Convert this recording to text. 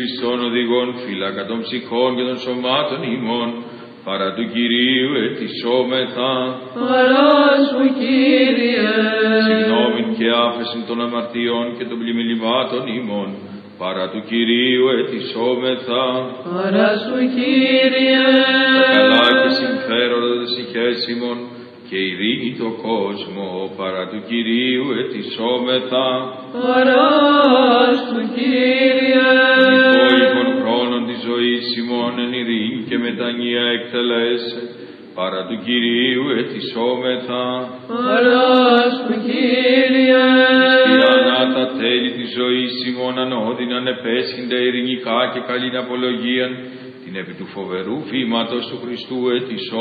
πιστών οδηγών, φύλακα των ψυχών και των σωμάτων ημών, παρά του Κυρίου ετισόμεθα. Παράσου, Κύριε. Συγγνώμην και άφεσιν των αμαρτιών και των πλημμυλημάτων ημών, παρά του Κυρίου ετισόμεθα. Παράσου, Κύριε. Τα καλά και συμφέροντα της ηχές ημών και ειρήνη το κόσμο, παρά του Κυρίου ετισόμεθα. Παράσου, Κύριε. Των υπόλοιπων χρόνων της ζωής ημών εν ειρήνη και μετανία εκτελέσε, παρά του Κυρίου ετισόμεθα. Παράσου, Κύριε. Χριστιανά τα τέλη της ζωής ημών ανώδυναν επέσχυνται ειρηνικά και καλήν απολογίαν, την επί του φοβερού βήματος του Χριστού ετισόμεθα.